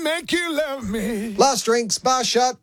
make you love me. Last drinks, bar shut.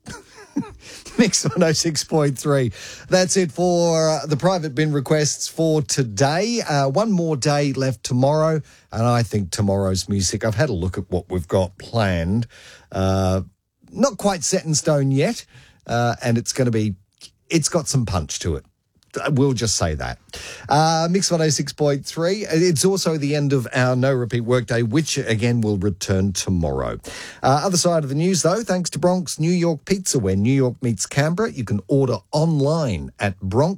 Mix 106.3. That's it for the private bin requests for today. One more day left tomorrow, and I think tomorrow's music, I've had a look at what we've got planned. Not quite set in stone yet, and it's got some punch to it. We'll just say that. Mix 106.3. It's also the end of our no repeat workday, which again will return tomorrow. Other side of the news, though, thanks to Bronx New York Pizza, where New York meets Canberra. You can order online at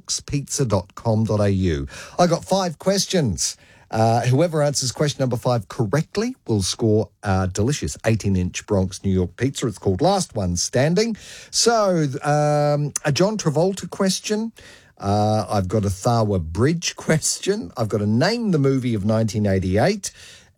bronxpizza.com.au. I got 5 questions. Whoever answers question number 5 correctly will score a delicious 18-inch Bronx New York pizza. It's called Last One Standing. So, a John Travolta question. I've got a Tharwa Bridge question. I've got a Name the Movie of 1988.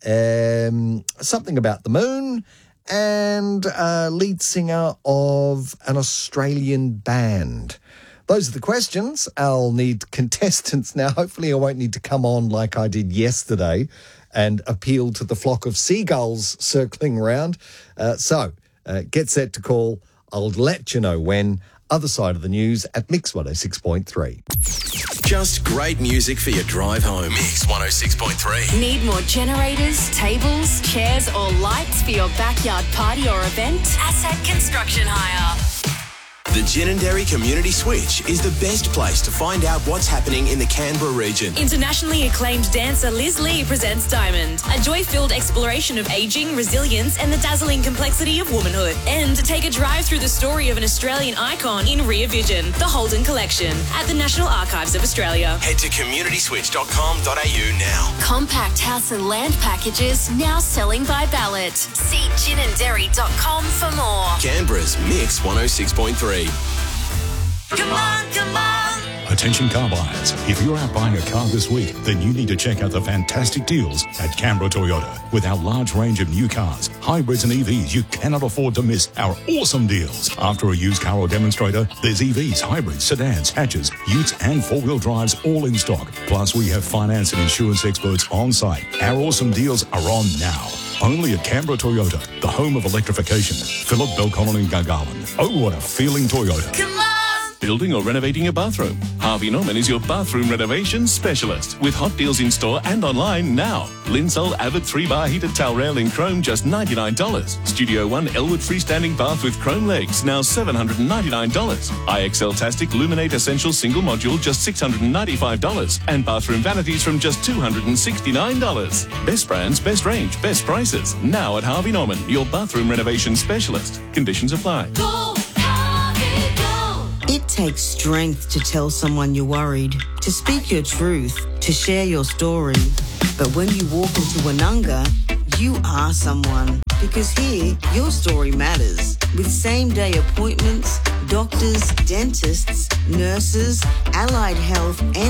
Something about the moon. And lead singer of an Australian band. Those are the questions. I'll need contestants now. Hopefully I won't need to come on like I did yesterday and appeal to the flock of seagulls circling around. So get set to call. I'll let you know when. Other side of the news at Mix 106.3. Just great music for your drive home. Mix 106.3. Need more generators, tables, chairs or lights for your backyard party or event? Asset Construction Hire. The Ginninderry Community Switch is the best place to find out what's happening in the Canberra region. Internationally acclaimed dancer Liz Lee presents Diamond, a joy-filled exploration of aging, resilience and the dazzling complexity of womanhood. And take a drive through the story of an Australian icon in Rear Vision, the Holden Collection, at the National Archives of Australia. Head to communityswitch.com.au now. Compact house and land packages now selling by ballot. See ginninderry.com for more. Canberra's Mix 106.3. Come on, come on. Attention car buyers. If you're out buying a car this week, then you need to check out the fantastic deals at Canberra Toyota. With our large range of new cars, hybrids and EVs, you cannot afford to miss our awesome deals. After a used car or demonstrator, there's EVs, hybrids, sedans, hatches, utes and 4-wheel drives all in stock. Plus, we have finance and insurance experts on site. Our awesome deals are on now. Only at Canberra Toyota, the home of electrification. Phillip, Belconnen and Gargarland. Oh, what a feeling Toyota. Come on. Building or renovating your bathroom? Harvey Norman is your bathroom renovation specialist with hot deals in store and online now. Linsol Avid 3-bar heated towel rail in chrome, just $99. Studio One Elwood freestanding bath with chrome legs, now $799. IXL Tastic Luminate Essential single module, just $695. And bathroom vanities from just $269. Best brands, best range, best prices. Now at Harvey Norman, your bathroom renovation specialist. Conditions apply. It takes strength to tell someone you're worried, to speak your truth, to share your story. But when you walk into Anunga, you are someone. Because here, your story matters. With same-day appointments, doctors, dentists, nurses, allied health, and